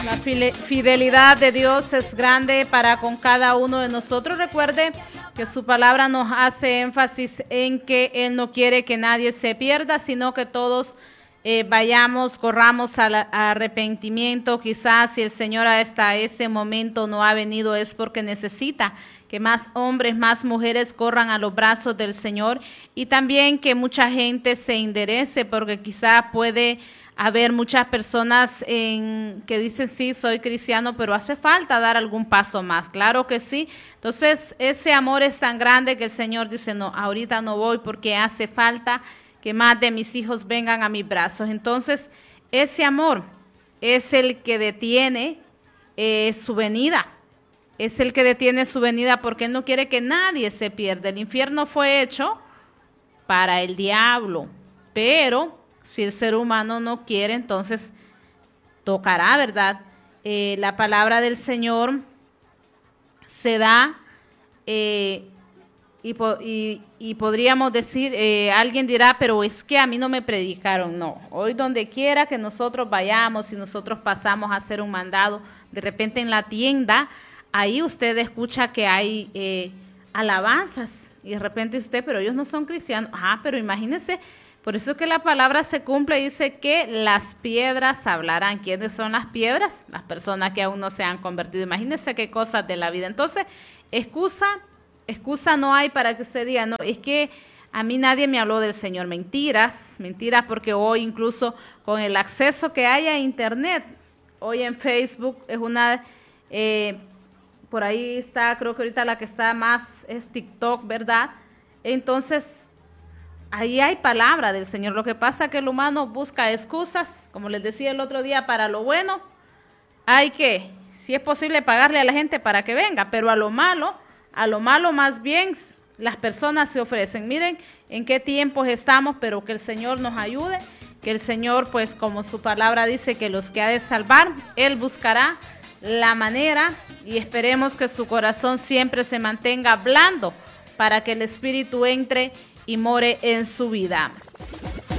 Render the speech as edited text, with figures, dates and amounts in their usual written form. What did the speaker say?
La fidelidad de Dios es grande para con cada uno de nosotros. Recuerde que su palabra nos hace énfasis en que Él no quiere que nadie se pierda, sino que todos corramos al arrepentimiento. Quizás si el Señor hasta ese momento no ha venido es porque necesita que más hombres, más mujeres corran a los brazos del Señor, y también que mucha gente se enderece, porque quizá puede haber muchas personas que dicen sí, soy cristiano, pero hace falta dar algún paso más. Claro que sí. Entonces ese amor es tan grande que el Señor dice, no, ahorita no voy porque hace falta que más de mis hijos vengan a mis brazos. Entonces ese amor es el que detiene su venida. Es el que detiene su venida, porque Él no quiere que nadie se pierda. El infierno fue hecho para el diablo, pero si el ser humano no quiere, entonces tocará, ¿verdad? La palabra del Señor se da y podríamos decir, alguien dirá, pero es que a mí no me predicaron. No, hoy donde quiera que nosotros vayamos, si nosotros pasamos a hacer un mandado, de repente en la tienda, ahí usted escucha que hay alabanzas, y de repente usted, pero ellos no son cristianos. Pero imagínese. Por eso es que la palabra se cumple y dice que las piedras hablarán. ¿Quiénes son las piedras? Las personas que aún no se han convertido. Imagínense qué cosas de la vida. Entonces, excusa no hay para que usted diga, no, es que a mí nadie me habló del Señor. Mentiras, porque hoy incluso con el acceso que hay a Internet, hoy en Facebook es por ahí está, creo que ahorita la que está más es TikTok, ¿verdad? Entonces, ahí hay palabra del Señor. Lo que pasa es que el humano busca excusas, como les decía el otro día, para lo bueno. Hay que, si es posible, pagarle a la gente para que venga, pero a lo malo más bien las personas se ofrecen. Miren en qué tiempos estamos, pero que el Señor nos ayude, que el Señor, pues como su palabra dice, que los que ha de salvar, Él buscará la manera, y esperemos que su corazón siempre se mantenga blando para que el Espíritu entre y more en su vida.